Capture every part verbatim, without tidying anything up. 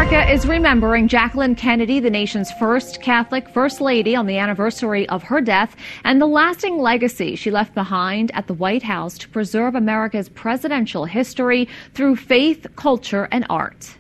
America is remembering Jacqueline Kennedy, the nation's first Catholic First Lady, on the anniversary of her death and the lasting legacy she left behind at the White House to preserve America's presidential history through faith, culture, and art.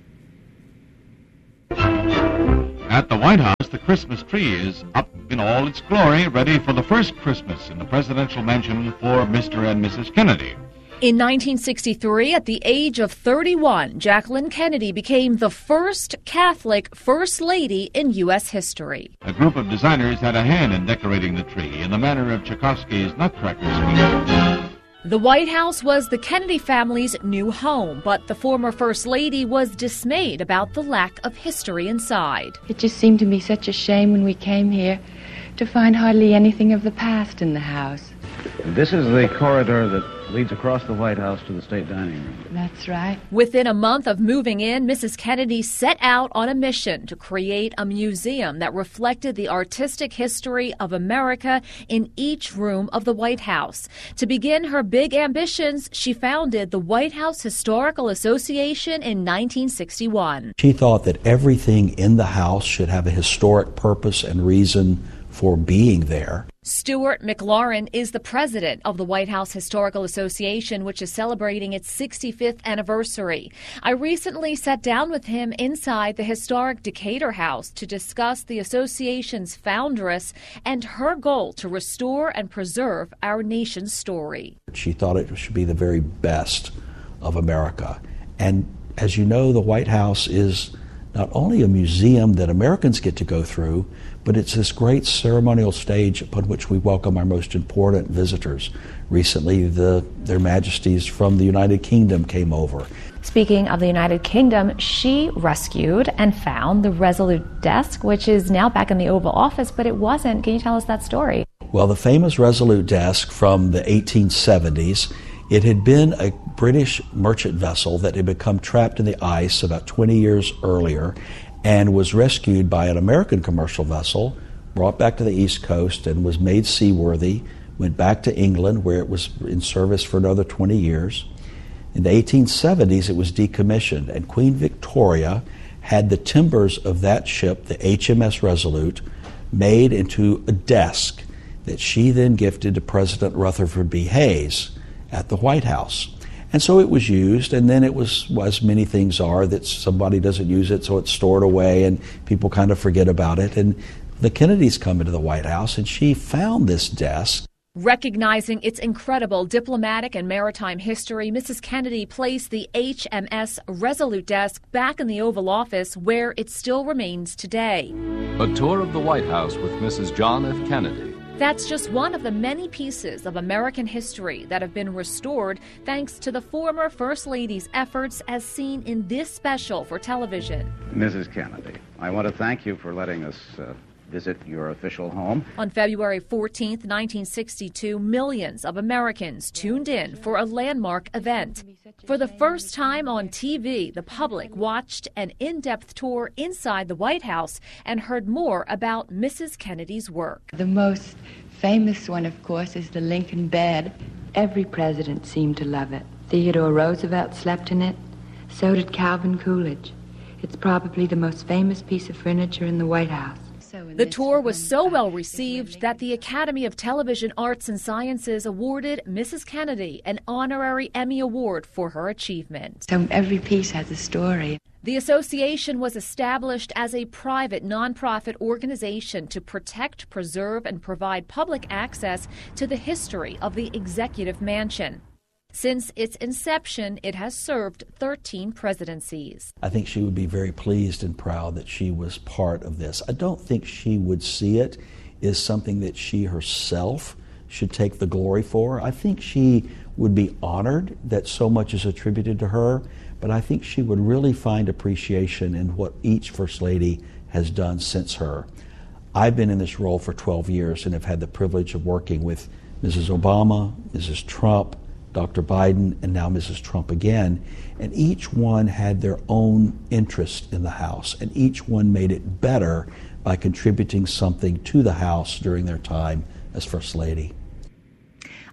At the White House, the Christmas tree is up in all its glory, ready for the first Christmas in the presidential mansion for Mister and Missus Kennedy. In nineteen sixty-three, at the age of thirty-one, Jacqueline Kennedy became the first Catholic First Lady in U S history. A group of designers had a hand in decorating the tree in the manner of Tchaikovsky's Nutcracker scheme. The White House was the Kennedy family's new home, but the former First Lady was dismayed about the lack of history inside. It just seemed to me such a shame when we came here to find hardly anything of the past in the house. This is the corridor that leads across the White House to the state dining room. That's right. Within a month of moving in, Missus Kennedy set out on a mission to create a museum that reflected the artistic history of America in each room of the White House. To begin her big ambitions, she founded the White House Historical Association in nineteen sixty-one. She thought that everything in the house should have a historic purpose and reason for being there. Stuart McLaurin is the president of the White House Historical Association, which is celebrating its sixty-fifth anniversary. I recently sat down with him inside the historic Decatur House to discuss the association's foundress and her goal to restore and preserve our nation's story. She thought it should be the very best of America. And as you know, the White House is not only a museum that Americans get to go through, but it's this great ceremonial stage upon which we welcome our most important visitors. Recently, the, their majesties from the United Kingdom came over. Speaking of the United Kingdom, she rescued and found the Resolute desk, which is now back in the Oval Office, but it wasn't. Can you tell us that story? Well, the famous Resolute desk from the eighteen seventies, it had been a British merchant vessel that had become trapped in the ice about twenty years earlier and was rescued by an American commercial vessel, brought back to the East Coast and was made seaworthy, went back to England where it was in service for another twenty years. In the eighteen seventies, it was decommissioned, and Queen Victoria had the timbers of that ship, the H M S Resolute, made into a desk that she then gifted to President Rutherford B. Hayes at the White House. And so it was used, and then it was, as many things are, that somebody doesn't use it, so it's stored away, and people kind of forget about it. And the Kennedys come into the White House, and she found this desk. Recognizing its incredible diplomatic and maritime history, Missus Kennedy placed the H M S Resolute desk back in the Oval Office, where it still remains today. A tour of the White House with Missus John F. Kennedy. That's just one of the many pieces of American history that have been restored thanks to the former First Lady's efforts, as seen in this special for television. Missus Kennedy, I want to thank you for letting us uh, visit your official home. On February fourteenth, nineteen sixty-two, millions of Americans tuned in for a landmark event. For the first time on T V, the public watched an in-depth tour inside the White House and heard more about Missus Kennedy's work. The most famous one, of course, is the Lincoln bed. Every president seemed to love it. Theodore Roosevelt slept in it. So did Calvin Coolidge. It's probably the most famous piece of furniture in the White House. The tour was so well received that the Academy of Television Arts and Sciences awarded Missus Kennedy an honorary Emmy Award for her achievement. So every piece has a story. The association was established as a private, nonprofit organization to protect, preserve, and provide public access to the history of the Executive Mansion. Since its inception, it has served thirteen presidencies. I think she would be very pleased and proud that she was part of this. I don't think she would see it as something that she herself should take the glory for. I think she would be honored that so much is attributed to her, but I think she would really find appreciation in what each First Lady has done since her. I've been in this role for twelve years and have had the privilege of working with Missus Obama, Missus Trump, Doctor Biden, and now Missus Trump again, and each one had their own interest in the House, and each one made it better by contributing something to the House during their time as First Lady.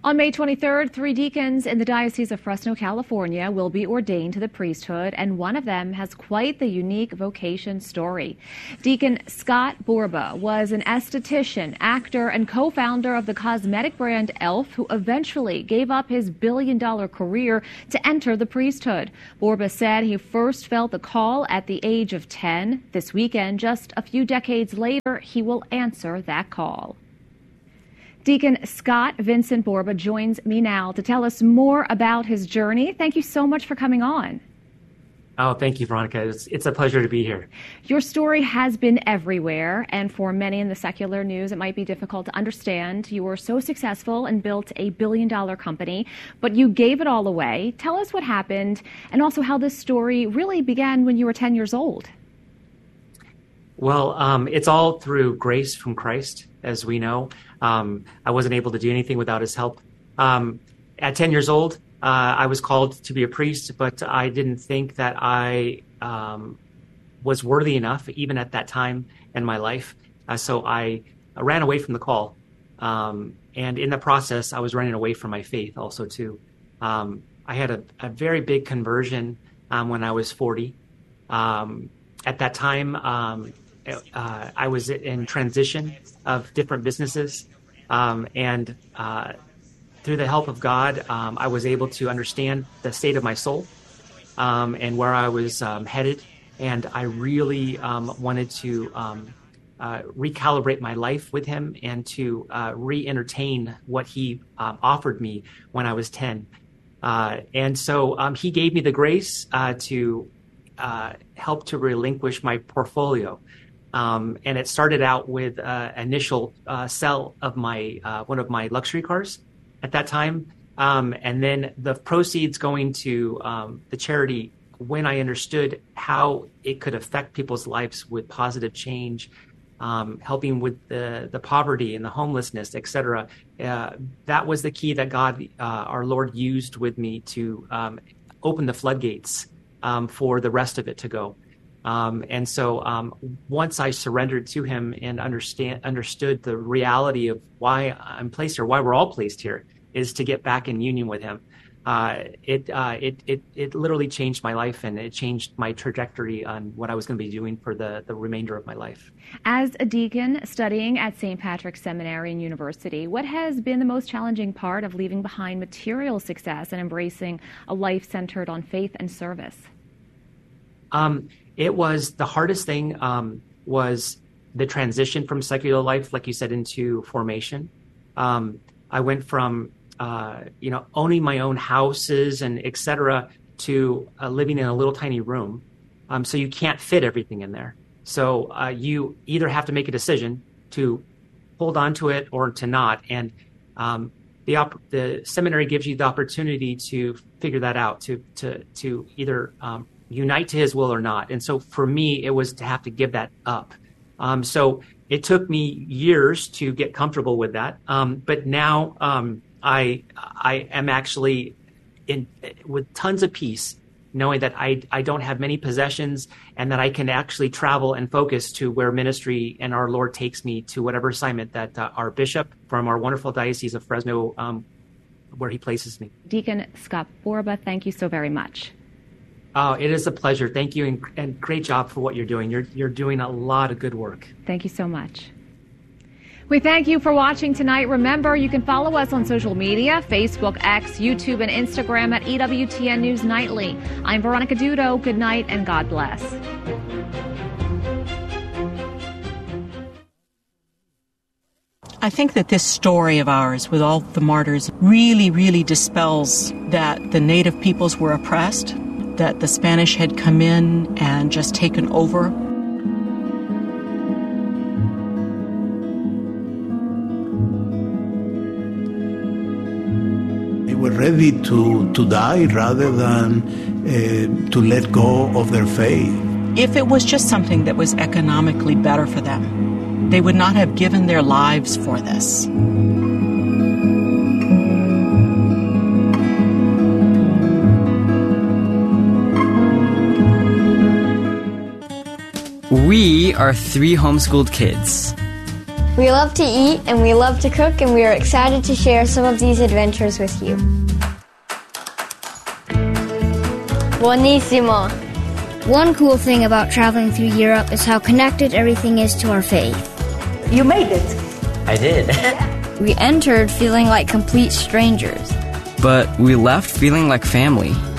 On May twenty-third, three deacons in the Diocese of Fresno, California will be ordained to the priesthood, and one of them has quite the unique vocation story. Deacon Scott Borba was an esthetician, actor, and co-founder of the cosmetic brand e l f, who eventually gave up his billion-dollar career to enter the priesthood. Borba said he first felt the call at the age of ten. This weekend, just a few decades later, he will answer that call. Deacon Scott Vincent Borba joins me now to tell us more about his journey. Thank you so much for coming on. Oh, thank you, Veronica. It's, it's a pleasure to be here. Your story has been everywhere, and for many in the secular news, it might be difficult to understand. You were so successful and built a billion-dollar company, but you gave it all away. Tell us what happened, and also how this story really began when you were ten years old. Well, um, it's all through grace from Christ, as we know. Um, I wasn't able to do anything without his help. Um, at ten years old, uh, I was called to be a priest, but I didn't think that I um, was worthy enough, even at that time in my life. Uh, so I ran away from the call. Um, and in the process, I was running away from my faith also, too. Um, I had a, a very big conversion um, when I was forty. Um, at that time, um, Uh, I was in transition of different businesses, um, and uh, through the help of God, um, I was able to understand the state of my soul um, and where I was um, headed, and I really um, wanted to um, uh, recalibrate my life with him and to uh, re-entertain what he um, offered me when I was ten. Uh, and so um, he gave me the grace uh, to uh, help to relinquish my portfolio. Um, and it started out with uh, initial uh, sell of my uh, one of my luxury cars at that time, um, and then the proceeds going to um, the charity. When I understood how it could affect people's lives with positive change, um, helping with the the poverty and the homelessness, et cetera, uh, that was the key that God, uh, our Lord, used with me to um, open the floodgates um, for the rest of it to go. Um, and so um, once I surrendered to him and understand, understood the reality of why I'm placed here, why we're all placed here, is to get back in union with him. Uh, it, uh, it it it literally changed my life, and it changed my trajectory on what I was going to be doing for the, the remainder of my life. As a deacon studying at Saint Patrick's Seminary and University, what has been the most challenging part of leaving behind material success and embracing a life centered on faith and service? Um, It was the hardest thing um, was the transition from secular life, like you said, into formation. Um, I went from, uh, you know, owning my own houses and et cetera to uh, living in a little tiny room. Um, so you can't fit everything in there. So uh, you either have to make a decision to hold on to it or to not. And um, the op- the seminary gives you the opportunity to figure that out, to to to either um, unite to his will or not. And so for me, it was to have to give that up. Um, so it took me years to get comfortable with that. Um, but now um, I I am actually in with tons of peace, knowing that I, I don't have many possessions and that I can actually travel and focus to where ministry and our Lord takes me to whatever assignment that uh, our bishop from our wonderful Diocese of Fresno, um, where he places me. Deacon Scott Borba, thank you so very much. Oh, it is a pleasure. Thank you, and, and great job for what you're doing. You're you're doing a lot of good work. Thank you so much. We thank you for watching tonight. Remember, you can follow us on social media, Facebook, X, YouTube, and Instagram at E W T N News Nightly. I'm Veronica Dudo. Good night, and God bless. I think that this story of ours, with all the martyrs, really, really dispels that the native peoples were oppressed, that the Spanish had come in and just taken over. They were ready to, to die rather than uh, to let go of their faith. If it was just something that was economically better for them, they would not have given their lives for this. We are three homeschooled kids. We love to eat and we love to cook, and we are excited to share some of these adventures with you. Buonissimo. One cool thing about traveling through Europe is how connected everything is to our faith. You made it. I did. We entered feeling like complete strangers. But we left feeling like family.